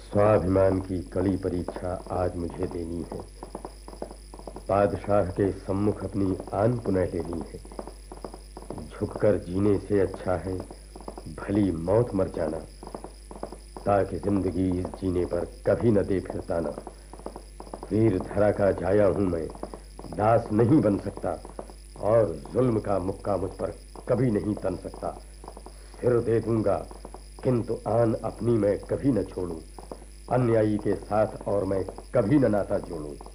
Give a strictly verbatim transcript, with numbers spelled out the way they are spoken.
स्वाभिमान की कड़ी परीक्षा आज मुझे देनी है। बादशाह के सम्मुख अपनी आन पुनः लेनी है। झुककर जीने से अच्छा है भली मौत मर जाना, ताकि जिंदगी इस जीने पर कभी न दे फिरताना। वीर धरा का जाया हूं मैं, दास नहीं बन सकता, और जुल्म का मुक्का मुझ पर कभी नहीं तन सकता। सिर दे दूंगा किंतु आन अपनी मैं कभी न छोड़ूं, अन्यायी के साथ और मैं कभी न नाता जोड़ूं।